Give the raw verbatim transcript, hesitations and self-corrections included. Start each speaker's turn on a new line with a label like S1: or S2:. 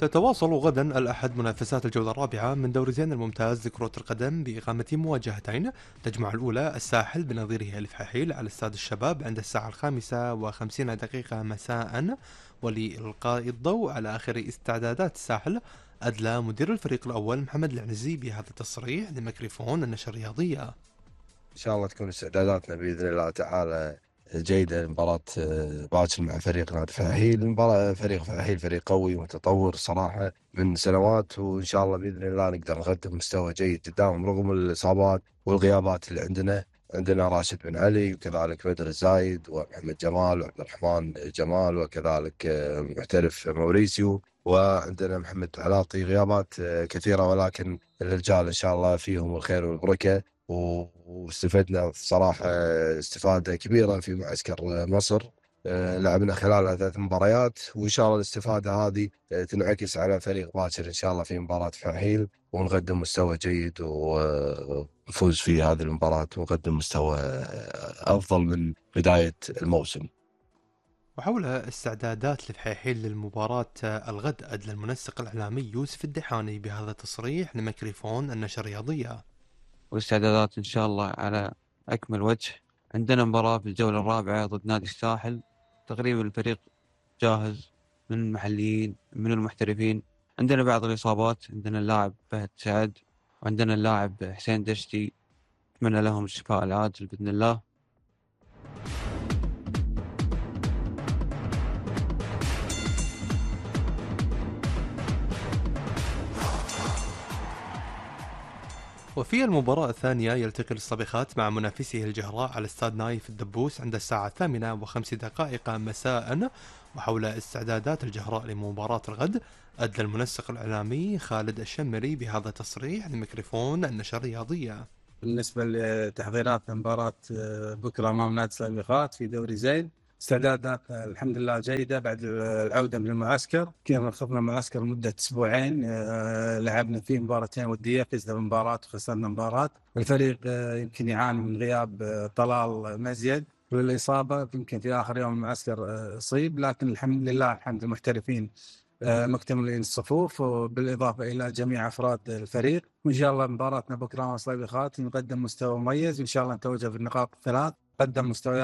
S1: تتواصل غدا الأحد منافسات الجولة الرابعة من دوري زين الممتاز لكرة القدم بإقامة مواجهتين تجمع الأولى الساحل بنظيره الفحيل على استاد الشباب عند الساعة الخامسة وخمسين دقيقة مساء. ولإلقاء الضوء على آخر استعدادات الساحل، أدلى مدير الفريق الأول محمد العنزي بهذا التصريح لميكروفون النشر الرياضية.
S2: إن شاء الله تكون استعداداتنا بإذن الله تعالى جيدة. مباراة باكر مع فريق نادي فحيل، مباراة فريق فحيل فريق قوي ومتطور صراحة من سنوات، وإن شاء الله بإذن الله نقدر نقدم مستوى جيد قدامهم رغم الإصابات والغيابات اللي عندنا. عندنا راشد بن علي وكذلك بدر الزايد ومحمد جمال وعبد الرحمن جمال وكذلك محترف موريسيو، وعندنا محمد علاطي. غيابات كثيرة ولكن الرجال إن شاء الله فيهم الخير والبركة، واستفدنا صراحة استفادة كبيرة في معسكر مصر. لعبنا خلال ثلاث مباريات، وإن شاء الله الاستفادة هذه تنعكس على فريق باكر إن شاء الله في مباراة فحيل، ونقدم مستوى جيد ونفوز في هذه المباراة ونقدم مستوى أفضل من بداية الموسم.
S1: وحول استعدادات الفحيحيل للمباراة الغد، أدلى المنسق الإعلامي يوسف الدحاني بهذا التصريح لميكروفون النشر الرياضية.
S3: والاستعدادات إن شاء الله على أكمل وجه. عندنا مباراة في الجولة الرابعة ضد نادي الساحل، تقريبا الفريق جاهز من المحليين من المحترفين. عندنا بعض الإصابات، عندنا اللاعب فهد سعد وعندنا اللاعب حسين دشتي، أتمنى لهم الشفاء العاجل بإذن الله.
S1: وفي المباراة الثانية يلتقي الصبيخات مع منافسه الجهراء على استاد نايف الدبوس عند الساعة الثامنة وخمس دقائق مساء. وحول استعدادات الجهراء لمباراة الغد، أدلى المنسق الإعلامي خالد الشمري بهذا التصريح لميكروفون النشر الرياضية.
S4: بالنسبة لتحضيرات مباراة بكرة أمام نادي الصبيخات في دوري زين، استعدادات الحمد لله جيدة بعد العودة من المعسكر. كنا خضنا معسكر مدة أسبوعين، لعبنا فيه مباراتين ودية، فزنا بمباراة وخسرنا مباراة. الفريق يمكن يعاني من غياب طلال مزيد والإصابة، يمكن في آخر يوم المعسكر أصيب، لكن الحمد لله الحمد المحترفين مكتملين الصفوف، وبالإضافة إلى جميع أفراد الفريق. وإن شاء الله مباراتنا بكرة مع الصبيخات نقدم مستوى مميز، وإن شاء الله نتوج بالنقاط الثلاث. قدم مستوى